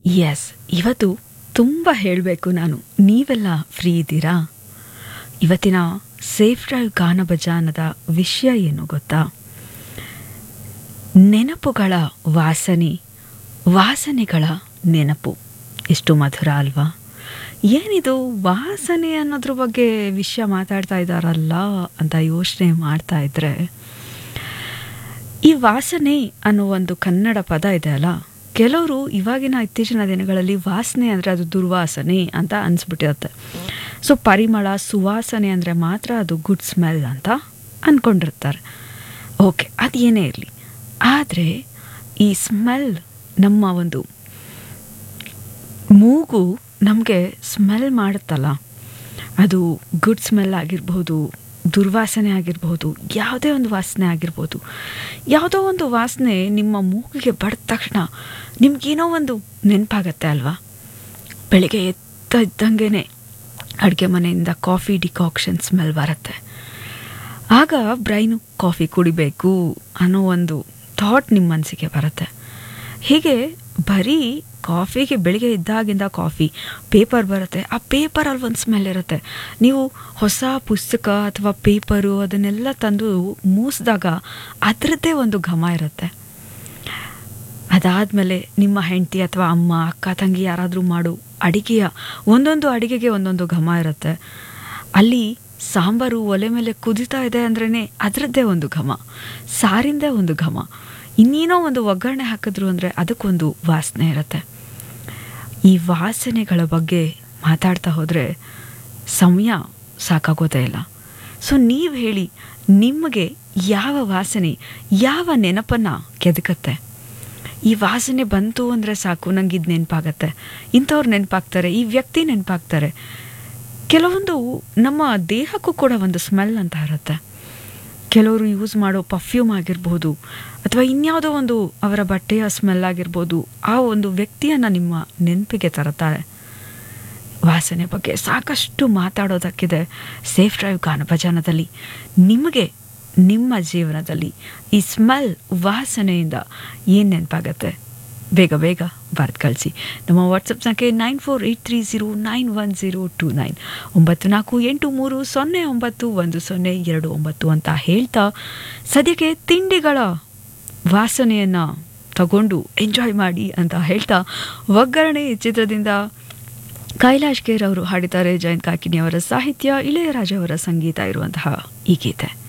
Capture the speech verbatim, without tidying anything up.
S, ಇವತ್ತು ತುಂಬ ಹೇಳಬೇಕು ನಾನು. ನೀವೆಲ್ಲ ಫ್ರೀ ಇದ್ದೀರಾ? ಇವತ್ತಿನ ಸೇಫ್ ಡ್ರೈವ್ ಗಾನ ಭಜಾನದ ವಿಷಯ ಏನು ಗೊತ್ತಾ? ನೆನಪುಗಳ ವಾಸನೆ, ವಾಸನೆಗಳ ನೆನಪು. ಎಷ್ಟು ಮಧುರ ಅಲ್ವಾ? ಏನಿದು ವಾಸನೆ ಅನ್ನೋದ್ರ ಬಗ್ಗೆ ವಿಷಯ ಮಾತಾಡ್ತಾ ಇದ್ದಾರಲ್ಲ ಅಂತ ಯೋಚನೆ ಮಾಡ್ತಾ ಇದ್ರೆ, ಈ ವಾಸನೆ ಅನ್ನೋ ಒಂದು ಕನ್ನಡ ಪದ ಇದೆ ಅಲ್ಲ, ಕೆಲವರು ಇವಾಗಿನ ಇತ್ತೀಚಿನ ದಿನಗಳಲ್ಲಿ ವಾಸನೆ ಅಂದರೆ ಅದು ದುರ್ವಾಸನೆ ಅಂತ ಅನಿಸ್ಬಿಟ್ಟಿರುತ್ತೆ. ಸೊ ಪರಿಮಳ, ಸುವಾಸನೆ ಅಂದರೆ ಮಾತ್ರ ಅದು ಗುಡ್ ಸ್ಮೆಲ್ ಅಂತ ಅಂದ್ಕೊಂಡಿರ್ತಾರೆ. ಓಕೆ, ಅದು ಏನೇ ಇರಲಿ, ಆದರೆ ಈ ಸ್ಮೆಲ್, ನಮ್ಮ ಒಂದು ಮೂಗು ನಮಗೆ ಸ್ಮೆಲ್ ಮಾಡುತ್ತಲ್ಲ, ಅದು ಗುಡ್ ಸ್ಮೆಲ್ ಆಗಿರ್ಬೋದು, ದುರ್ವಾಸನೆ ಆಗಿರ್ಬೋದು, ಯಾವುದೇ ಒಂದು ವಾಸನೆ ಆಗಿರ್ಬೋದು. ಯಾವುದೋ ಒಂದು ವಾಸನೆ ನಿಮ್ಮ ಮೂಗಿಗೆ ಬಡಿದ ತಕ್ಷಣ ನಿಮಗೇನೋ ಒಂದು ನೆನಪಾಗತ್ತೆ ಅಲ್ವಾ? ಬೆಳಿಗ್ಗೆ ಎತ್ತ ಇದ್ದಂಗೆ ಅಡುಗೆ ಮನೆಯಿಂದ ಕಾಫಿ ಡಿಕಾಕ್ಷನ್ ಸ್ಮೆಲ್ ಬರುತ್ತೆ. ಆಗ ಬ್ರೈನು ಕಾಫಿ ಕುಡಿಬೇಕು ಅನ್ನೋ ಒಂದು ಥಾಟ್ ನಿಮ್ಮ ಮನಸ್ಸಿಗೆ ಬರುತ್ತೆ. ಹೀಗೆ ಬರೀ ಕಾಫಿಗೆ ಬೆಳಿಗ್ಗೆ ಇದ್ದಾಗಿಂದ ಕಾಫಿ, ಪೇಪರ್ ಬರುತ್ತೆ, ಆ ಪೇಪರಲ್ಲಿ ಒಂದು ಸ್ಮೆಲ್ ಇರುತ್ತೆ. ನೀವು ಹೊಸ ಪುಸ್ತಕ ಅಥವಾ ಪೇಪರು ಅದನ್ನೆಲ್ಲ ತಂದು ಮೂಸಿದಾಗ ಅದರದ್ದೇ ಒಂದು ಘಮ ಇರುತ್ತೆ. ಅದಾದಮೇಲೆ ನಿಮ್ಮ ಹೆಂಡತಿ ಅಥವಾ ಅಮ್ಮ, ಅಕ್ಕ, ತಂಗಿ ಯಾರಾದರೂ ಮಾಡು ಅಡಿಗೆಯ ಒಂದೊಂದು ಅಡಿಗೆಗೆ ಒಂದೊಂದು ಘಮ ಇರುತ್ತೆ. ಅಲ್ಲಿ ಸಾಂಬಾರು ಒಲೆ ಮೇಲೆ ಕುದಿತಾ ಇದೆ ಅಂದ್ರೇ ಅದರದ್ದೇ ಒಂದು ಘಮ, ಸಾರಿಂದೇ ಒಂದು ಘಮ, ಇನ್ನೇನೋ ಒಂದು ಒಗ್ಗರಣೆ ಹಾಕಿದ್ರು ಅಂದರೆ ಅದಕ್ಕೊಂದು ವಾಸನೆ ಇರುತ್ತೆ. ಈ ವಾಸನೆಗಳ ಬಗ್ಗೆ ಮಾತಾಡ್ತಾ ಹೋದರೆ ಸಮಯ ಸಾಕಾಗೋದೇ ಇಲ್ಲ. ಸೊ ನೀವು ಹೇಳಿ, ನಿಮಗೆ ಯಾವ ವಾಸನೆ ಯಾವ ನೆನಪನ್ನು ಕೆದಕತ್ತೆ? ಈ ವಾಸನೆ ಬಂತು ಅಂದರೆ ಸಾಕು, ನಂಗೆ ಇದು ನೆನಪಾಗತ್ತೆ, ಇಂಥವ್ರು ನೆನಪಾಗ್ತಾರೆ, ಈ ವ್ಯಕ್ತಿ ನೆನಪಾಗ್ತಾರೆ. ಕೆಲವೊಂದು ನಮ್ಮ ದೇಹಕ್ಕೂ ಕೂಡ ಒಂದು ಸ್ಮೆಲ್ ಅಂತ ಇರುತ್ತೆ. ಕೆಲವರು ಯೂಸ್ ಮಾಡೋ ಪರ್ಫ್ಯೂಮ್ ಆಗಿರ್ಬೋದು, ಅಥವಾ ಇನ್ಯಾವುದೋ ಒಂದು ಅವರ ಬಟ್ಟೆಯ ಸ್ಮೆಲ್ ಆಗಿರ್ಬೋದು, ಆ ಒಂದು ವ್ಯಕ್ತಿಯನ್ನು ನಿಮ್ಮ ನೆನಪಿಗೆ ತರುತ್ತಾರೆ. ವಾಸನೆ ಬಗ್ಗೆ ಸಾಕಷ್ಟು ಮಾತಾಡೋದಕ್ಕಿದೆ ಸೇಫ್ ಡ್ರೈವ್ ಗಾನ ಭಜಾನದಲ್ಲಿ. ನಿಮಗೆ ನಿಮ್ಮ ಜೀವನದಲ್ಲಿ ಈ ಸ್ಮೆಲ್, ವಾಸನೆಯಿಂದ ಏನು ನೆನಪಾಗತ್ತೆ? ಬೇಗ ಬೇಗ ಬರೆದು ಕಳಿಸಿ. ನಮ್ಮ ವಾಟ್ಸಪ್ ಸಂಖ್ಯೆ nine four eight three zero nine one zero two nine ಒಂಬತ್ತು ನಾಲ್ಕು ಎಂಟು ಮೂರು ಸೊನ್ನೆ ಒಂಬತ್ತು ಒಂದು ಸೊನ್ನೆ ಎರಡು ಒಂಬತ್ತು ಅಂತ ಹೇಳ್ತಾ, ಸದ್ಯಕ್ಕೆ ತಿಂಡಿಗಳ ವಾಸನೆಯನ್ನು ತಗೊಂಡು ಎಂಜಾಯ್ ಮಾಡಿ ಅಂತ ಹೇಳ್ತಾ, ಒಗ್ಗರಣೆ ಚಿತ್ರದಿಂದ ಕೈಲಾಶ್ ಖೇರ್ ಅವರು ಹಾಡಿದ್ದಾರೆ. ಜಯಂತ್ ಕಾಕಿನಿ ಅವರ ಸಾಹಿತ್ಯ, ಇಳೆಯರಾಜ ಅವರ ಸಂಗೀತ ಇರುವಂತಹ ಈ ಗೀತೆ.